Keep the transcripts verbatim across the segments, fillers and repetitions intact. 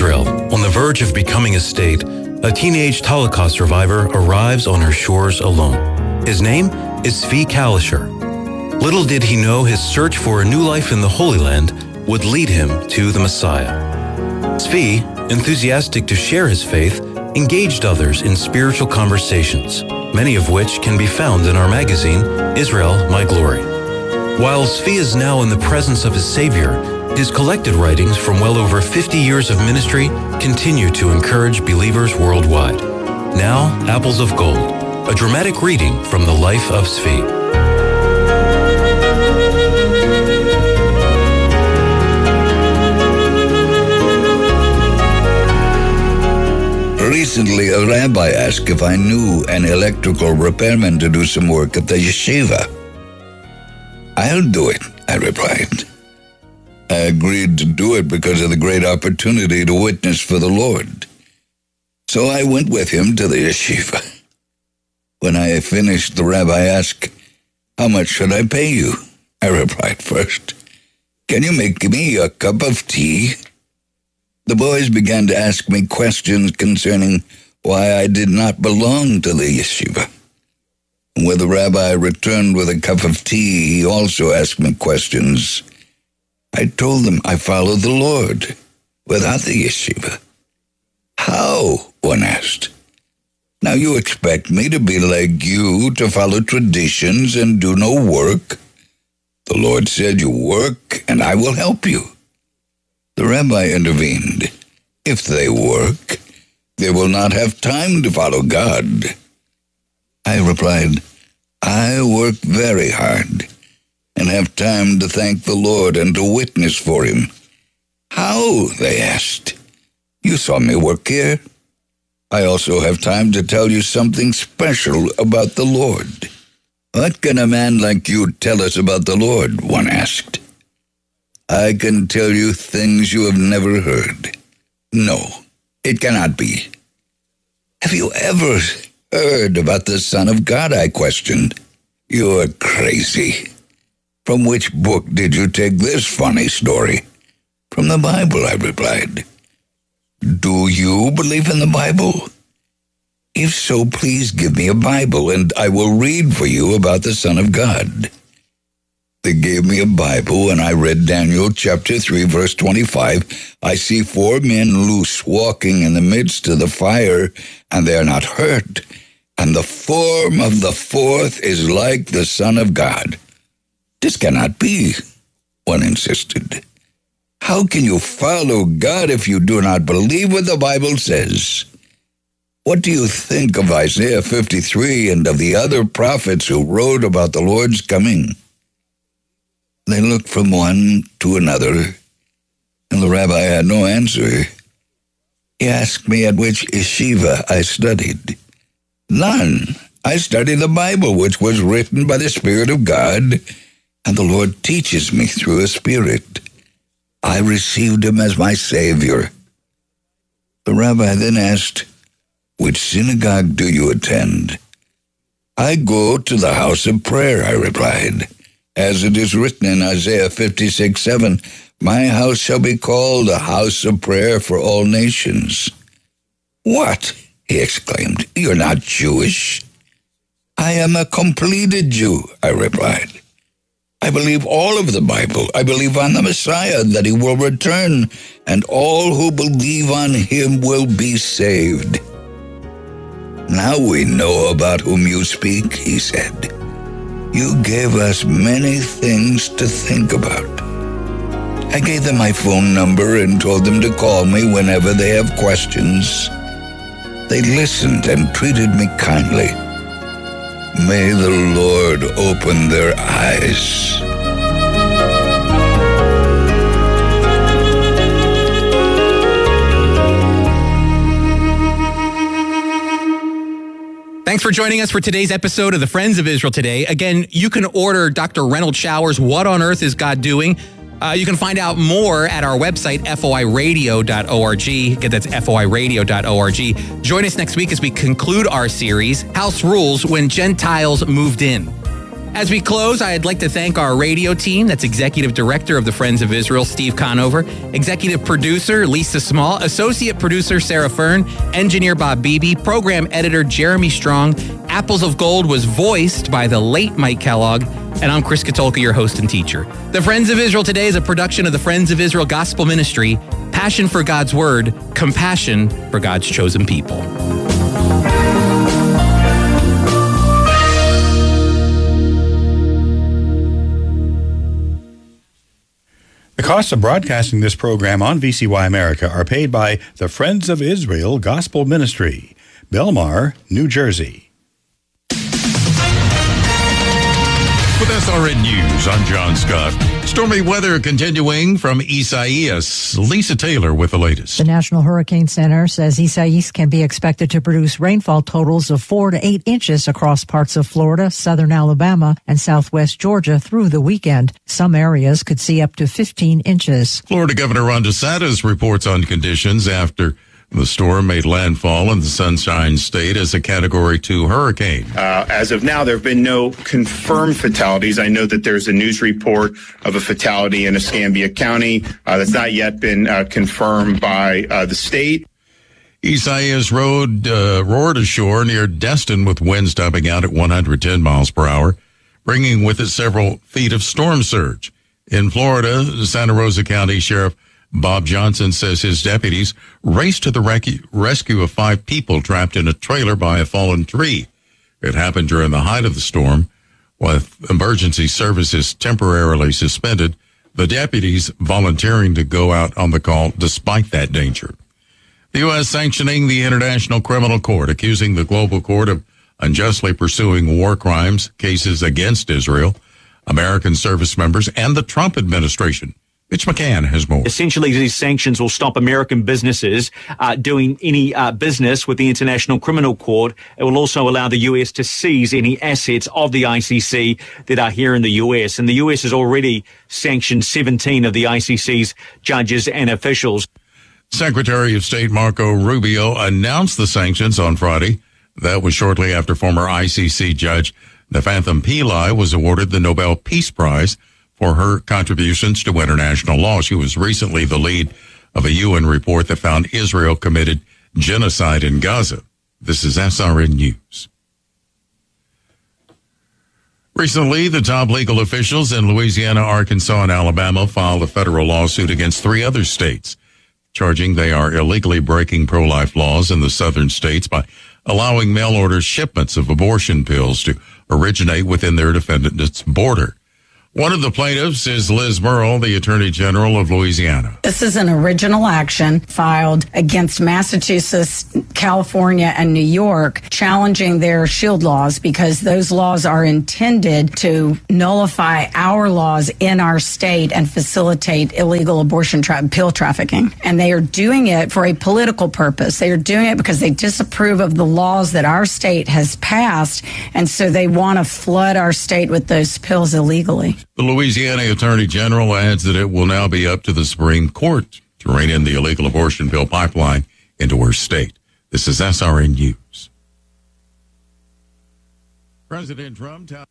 Israel, on the verge of becoming a state, a teenage Holocaust survivor arrives on her shores alone. His name is Zvi Kalisher. Little did he know his search for a new life in the Holy Land would lead him to the Messiah. Zvi, enthusiastic to share his faith, engaged others in spiritual conversations, many of which can be found in our magazine, Israel, My Glory. While Zvi is now in the presence of his Savior, his collected writings from well over fifty years of ministry continue to encourage believers worldwide. Now, Apples of Gold, a dramatic reading from the life of Zvi. Recently, a rabbi asked if I knew an electrical repairman to do some work at the yeshiva. I'll do it, I replied. I agreed to do it because of the great opportunity to witness for the Lord. So I went with him to the yeshiva. When I finished, the rabbi asked, "How much should I pay you?" I replied first, "Can you make me a cup of tea?" The boys began to ask me questions concerning why I did not belong to the yeshiva. When the rabbi returned with a cup of tea, he also asked me questions. I told them I followed the Lord without the yeshiva. "How?" one asked. "Now you expect me to be like you, to follow traditions and do no work? The Lord said you work and I will help you." The rabbi intervened. "If they work, they will not have time to follow God." I replied, "I work very hard and have time to thank the Lord and to witness for him." "How?" they asked. "You saw me work here. I also have time to tell you something special about the Lord." "What can a man like you tell us about the Lord?" one asked. "I can tell you things you have never heard." "No, it cannot be." "Have you ever heard about the Son of God?" I questioned. "You're crazy. From which book did you take this funny story?" "From the Bible," I replied. "Do you believe in the Bible?" "If so, please give me a Bible, and I will read for you about the Son of God." They gave me a Bible, and I read Daniel chapter three, verse twenty-five. "I see four men loose walking in the midst of the fire, and they are not hurt. And the form of the fourth is like the Son of God." "This cannot be," one insisted. "How can you follow God if you do not believe what the Bible says?" "What do you think of Isaiah fifty-three and of the other prophets who wrote about the Lord's coming?" They looked from one to another, and the rabbi had no answer. He asked me at which yeshiva I studied. "None. I study the Bible, which was written by the Spirit of God, and the Lord teaches me through His Spirit. I received Him as my Savior." The rabbi then asked, "Which synagogue do you attend?" "I go to the house of prayer," I replied. "As it is written in Isaiah fifty-six seven, my house shall be called a house of prayer for all nations." "What?" he exclaimed. "You're not Jewish?" "I am a completed Jew," I replied. "I believe all of the Bible. I believe on the Messiah, that He will return, and all who believe on Him will be saved." "Now we know about whom you speak," he said. "You gave us many things to think about." I gave them my phone number and told them to call me whenever they have questions. They listened and treated me kindly. May the Lord open their eyes. Thanks for joining us for today's episode of the Friends of Israel Today. Again, you can order Doctor Reynold Shower's What on Earth is God Doing? Uh, you can find out more at our website, F O I radio dot org. Again, that's F O I radio dot org. Join us next week as we conclude our series, House Rules When Gentiles Moved In. As we close, I'd like to thank our radio team. That's Executive Director of the Friends of Israel, Steve Conover, Executive Producer, Lisa Small, Associate Producer, Sarah Fern, Engineer Bob Beebe, Program Editor, Jeremy Strong. Apples of Gold was voiced by the late Mike Kellogg, and I'm Chris Katolka, your host and teacher. The Friends of Israel Today is a production of the Friends of Israel Gospel Ministry, passion for God's Word, compassion for God's chosen people. The costs of broadcasting this program on V C Y America are paid by the Friends of Israel Gospel Ministry, Belmar, New Jersey. With S R N News, I'm John Scott. Stormy weather continuing from Isaias. Lisa Taylor with the latest. The National Hurricane Center says Isaias can be expected to produce rainfall totals of four to eight inches across parts of Florida, southern Alabama, and southwest Georgia through the weekend. Some areas could see up to fifteen inches. Florida Governor Ron DeSantis reports on conditions after the storm made landfall in the Sunshine State as a Category two hurricane. Uh, as of now, there have been no confirmed fatalities. I know that there's a news report of a fatality in Escambia County uh, that's not yet been uh, confirmed by uh, the state. Isaias Road uh, roared ashore near Destin with winds topping out at one hundred ten miles per hour, bringing with it several feet of storm surge. In Florida, Santa Rosa County Sheriff Bob Johnson says his deputies raced to the rec- rescue of five people trapped in a trailer by a fallen tree. It happened during the height of the storm. With emergency services temporarily suspended, the deputies volunteering to go out on the call despite that danger. The U S sanctioning the International Criminal Court, accusing the global court of unjustly pursuing war crimes cases against Israel, American service members, and the Trump administration. Mitch McCann has more. Essentially, these sanctions will stop American businesses uh, doing any uh, business with the International Criminal Court. It will also allow the U S to seize any assets of the I C C that are here in the U S. And the U S has already sanctioned seventeen of the I C C's judges and officials. Secretary of State Marco Rubio announced the sanctions on Friday. That was shortly after former I C C judge Nefantham Pillai was awarded the Nobel Peace Prize for her contributions to international law. She was recently the lead of a U N report that found Israel committed genocide in Gaza. This is S R N News. Recently, the top legal officials in Louisiana, Arkansas, and Alabama filed a federal lawsuit against three other states, charging they are illegally breaking pro-life laws in the southern states by allowing mail-order shipments of abortion pills to originate within their defendant's border. One of the plaintiffs is Liz Murrill, the Attorney General of Louisiana. This is an original action filed against Massachusetts, California, and New York, challenging their shield laws because those laws are intended to nullify our laws in our state and facilitate illegal abortion tra- pill trafficking. And they are doing it for a political purpose. They are doing it because they disapprove of the laws that our state has passed, and so they want to flood our state with those pills illegally. The Louisiana Attorney General adds that it will now be up to the Supreme Court to rein in the illegal abortion pill pipeline into her state. This is S R N News. President Trump. T-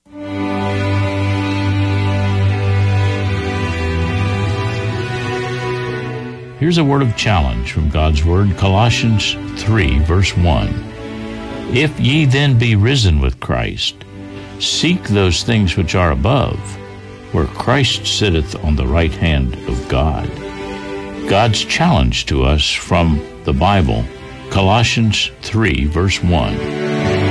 Here's a word of challenge from God's Word, Colossians three, verse one. If ye then be risen with Christ, seek those things which are above, where Christ sitteth on the right hand of God. God's challenge to us from the Bible, Colossians three, verse one.